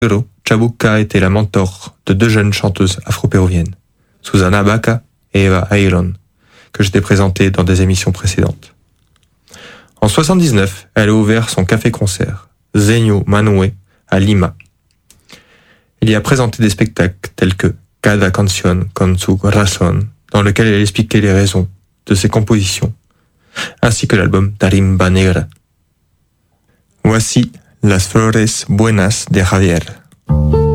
Chabuca était la mentor de deux jeunes chanteuses afro-péruviennes, Susana Baca et Eva Ayllón, que j'étais présenté dans des émissions précédentes. En 79, elle a ouvert son café-concert, Zenio Manue, à Lima. Il y a présenté des spectacles tels que Cada canción con su razón, dans lequel elle expliquait les raisons de ses compositions, ainsi que l'album Tarimba Negra. Voici Las Flores Buenas de Javier.